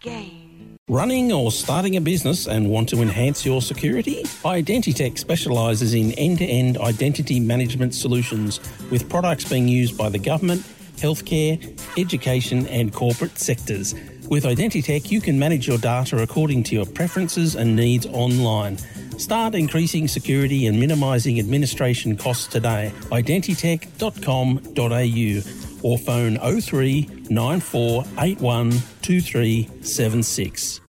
game. Running or starting a business and want to enhance your security? Identitech specialises in end-to-end identity management solutions with products being used by the government, healthcare, education and corporate sectors. With Identitech, you can manage your data according to your preferences and needs online. Start increasing security and minimising administration costs today. Identitech.com.au or phone 03 9481 2376.